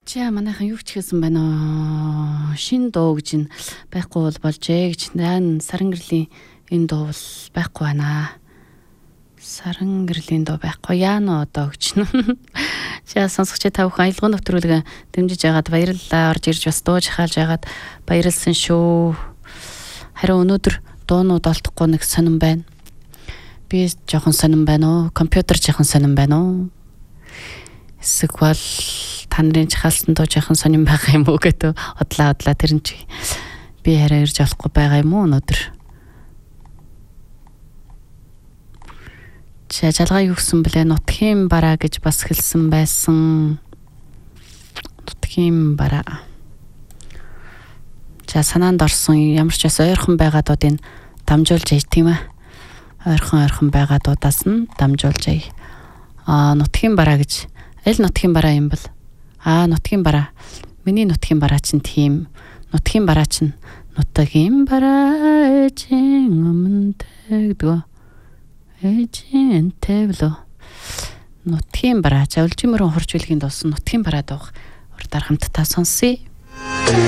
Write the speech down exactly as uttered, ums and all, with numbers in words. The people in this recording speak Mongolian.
За манайхан юу ч хэлсэн байна. Шин дуу гэж н байхгүй бол болжээ гэж. Наа саран гэрлийн энэ дуу бол байхгүй байна. Саран гэрлийн дуу байхгүй яана одоо гэж. За сонсогчтой та бүхэн аялгын нэвтрүүлгээ дэмжиж яагаад баярлалаа. Орж ирж бас дууж хаалж яагаад баярлсан шүү. Харин өнөөдөр дуунууд олдохгүй нэг сонирн байна. Би жоохон сонирн байна уу? Компьютер жоохон сонирн байна уу? Эсвэл та нарын чахалсан дуу жоохон сонирн байгаа юм уу гэдэг одлаа одлаа тэр нь чи би хараа ирж олохгүй байгаа юм уу өнөөдөр? За жалгаа юу гэсэн блэ? Нутгийн бараа гэж бас хэлсэн байсан. Нутгийн бараа. За санаанд орсон ямар ч бас ойрхон байгаа дуудыг дамжуулж ий тийм ээ. Ойрхон ойрхон байгаа дуудаас нь дамжуулж ий. Аа нутгийн бараа гэж аль нутгийн бараа юм бол? Аа нутгийн бараа. Миний нутгийн бараа чинь тийм. Нутгийн бараа чинь нутгийн бараа ээжийн өмнөд гэдэг. Ээжийн тэвлөө. Нутгийн бараа. За үлжимэрэн хурж билгийн дуусан нутгийн бараа дуух. Урдаар хамтдаа сонсъё.